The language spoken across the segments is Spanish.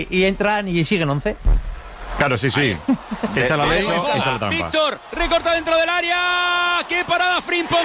y entran y siguen 11. Claro, sí. Echa la ley, echa la trampa. Víctor, recorta dentro del área. ¡Qué parada! Frimpong,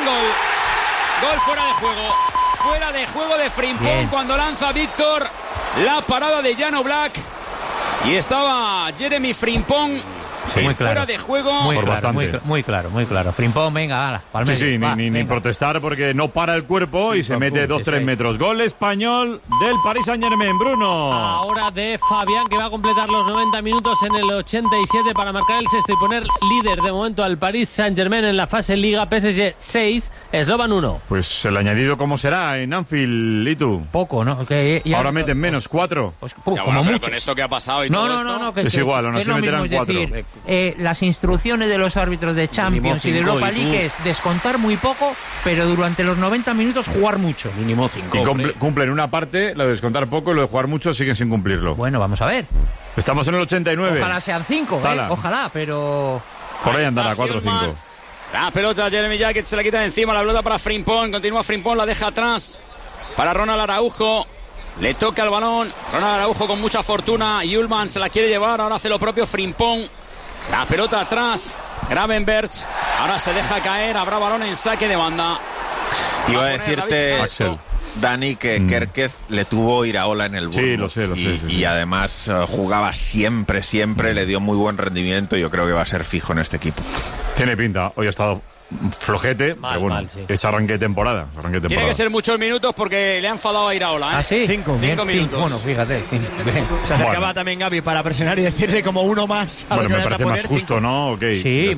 gol fuera de juego. Fuera de juego de Frimpong cuando lanza Víctor. La parada de Jan Oblak. Y estaba Jeremy Frimpong. Sí, muy claro. Fuera de juego. Muy claro. Frimpong, venga, ala, pa'l medio. Ni protestar porque no para el cuerpo y se mete 2-3 metros. Gol español del Paris Saint-Germain, Bruno. Ahora de Fabián, que va a completar los 90 minutos en el 87 para marcar el sexto y poner líder de momento al Paris Saint-Germain en la fase Liga. PSG 6, Slovan 1. Pues el añadido, ¿cómo será en Anfield, y tú? Poco, ¿no? Que ya, ahora meten menos, 4. Pues, como mucho. Con esto que ha pasado y todo esto. No, es igual, aún así meterán 4. Las instrucciones de los árbitros de Champions y de Europa League es descontar muy poco, pero durante los 90 minutos jugar mucho. Mínimo 5. Y cumplen una parte, lo de descontar poco, y lo de jugar mucho siguen sin cumplirlo. Bueno, vamos a ver. Estamos en el 89. Ojalá sean 5, ojalá, pero... Por ahí andará, 4 o 5. La pelota, Jeremy Jacket se la quita de encima, la pelota para Frimpong, continúa Frimpong, la deja atrás para Ronald Araujo. Le toca el balón, Ronald Araujo con mucha fortuna, Ullmann se la quiere llevar, ahora hace lo propio Frimpong. La pelota atrás, Gravenberch, ahora se deja caer, habrá balón en saque de banda. Iba a decirte, Dani, que Kerkez le tuvo Iraola en el Bournemouth. Sí, lo sé. Y además jugaba siempre, le dio muy buen rendimiento. Yo creo que va a ser fijo en este equipo. Tiene pinta, hoy ha estado flojete, pero bueno, es arranque de temporada. Tiene que ser muchos minutos porque le han enfadado a Iraola, ¿eh? ¿Ah, sí? 5 minutos. Bueno, fíjate. Se acercaba también Gavi para presionar y decirle como uno más. Bueno, me parece más justo, ¿no? Okay, sí,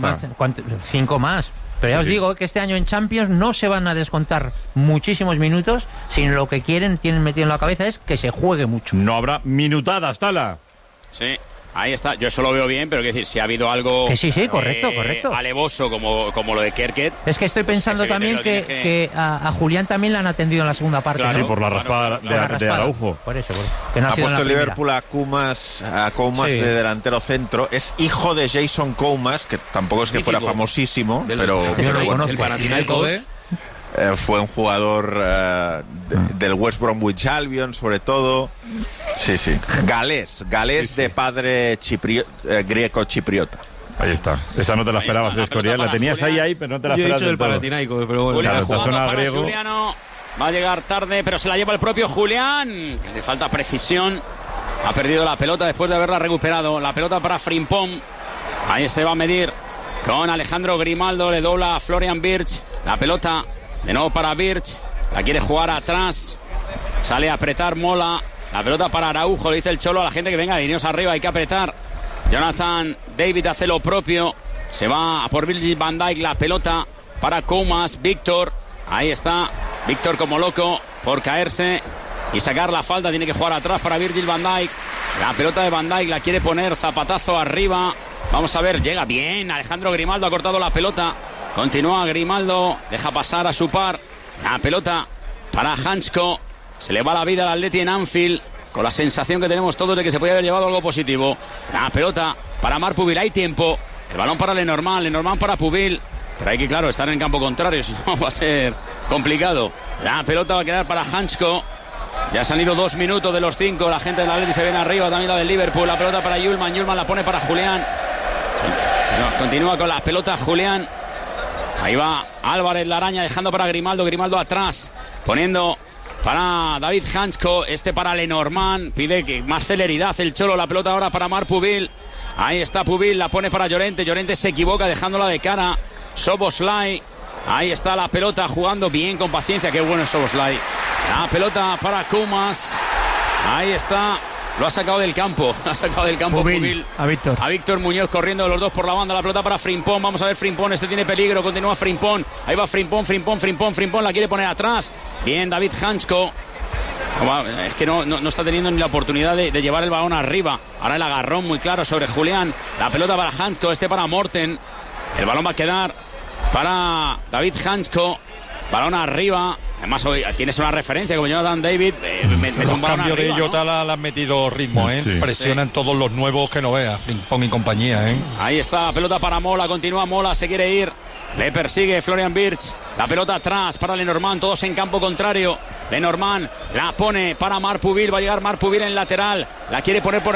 5 más. Pero ya os digo que este año en Champions no se van a descontar muchísimos minutos, sino lo que tienen metido en la cabeza es que se juegue mucho. No habrá minutadas, Tala. Sí. Ahí está, yo eso lo veo bien, pero quiero decir, si ha hado algo... Que sí, correcto. Alevoso como lo de Kerkez... Es que estoy pensando también que a Julián también le han atendido en la segunda parte, claro, ¿no? Sí, por la raspada de Araujo. Por eso, que no ha puesto el Liverpool a Koumas de delantero centro. Es hijo de Jason Koumas, que tampoco es que fuera famosísimo, pero bueno. El Panathinaikos. Fue un jugador del West Bromwich Albion, sobre todo. Sí. Galés de padre greco-chipriota. Ahí está. Esa no te la esperabas, Escorial. La tenías ahí, pero no te la esperabas. Yo he dicho del Panathinaikos, pero bueno. Julián Claro, jugando para griego. Juliano. Va a llegar tarde, pero se la lleva el propio Julián. Le falta precisión. Ha perdido la pelota después de haberla recuperado. La pelota para Frimpong. Ahí se va a medir con Alejandro Grimaldo. Le dobla a Florian Wirtz. La pelota de nuevo para Wirtz. La quiere jugar atrás. Sale a apretar Mola. La pelota para Araujo. Le dice el Cholo a la gente que venga, vinieros arriba, hay que apretar. Jonathan David hace lo propio. Se va a por Virgil van Dijk. La pelota para Koumas. Víctor. Ahí está. Víctor como loco por caerse y sacar la falta. Tiene que jugar atrás para Virgil van Dijk. La pelota de Van Dijk la quiere poner. Zapatazo arriba. Vamos a ver. Llega bien. Alejandro Grimaldo ha cortado la pelota. Continúa Grimaldo. Deja pasar a su par. La pelota para Hansko. Se le va la vida al Atleti en Anfield. Con la sensación que tenemos todos de que se podía haber llevado algo positivo. La pelota para Marc Pubil. Hay tiempo. El balón para Lenormand para Pubil. Pero hay que, claro, estar en el campo contrario. Si no, va a ser complicado. La pelota va a quedar para Hansko. Ya han ido 2 minutos de los 5. La gente del Atleti se viene arriba. También la del Liverpool. La pelota para Ullmann. Ullmann la pone para Julián. Continúa con la pelota Julián. Ahí va Álvarez, la araña, dejando para Grimaldo. Grimaldo atrás. Poniendo para David Hansko. Para Lenormand. Pide que más celeridad el Cholo. La pelota ahora para Marc Pubil. Ahí está Pubil. La pone para Llorente. Llorente se equivoca dejándola de cara. Szoboszlai. Ahí está la pelota jugando bien con paciencia. Qué bueno es Szoboszlai. La pelota para Koumas. Ahí está. Lo ha sacado del campo. Ha sacado del campo Pubil. A Víctor Muñoz corriendo los dos por la banda. La pelota para Frimpong. Vamos a ver Frimpong. Tiene peligro. Continúa Frimpong. Ahí va Frimpong. Frimpong la quiere poner atrás. Bien David Hansko. Es que no está teniendo ni la oportunidad de llevar el balón arriba. Ahora el agarrón muy claro sobre Julián. La pelota para Hansko. Para Morten. El balón va a quedar para David Hansko. Balón arriba. Además hoy tienes una referencia como Jonathan David. Los cambios de Jota, ¿no? Le han metido ritmo, ¿eh? Sí. Presionan todos los nuevos que no veas. Frimpong y compañía, ¿eh? Ahí está la pelota para Mola. Continúa Mola, se quiere ir. Le persigue Florian Wirtz. La pelota atrás para Lenormand. Todos en campo contrario. Lenormand la pone para Marc Pubil. Va a llegar Marc Pubil en lateral. La quiere poner por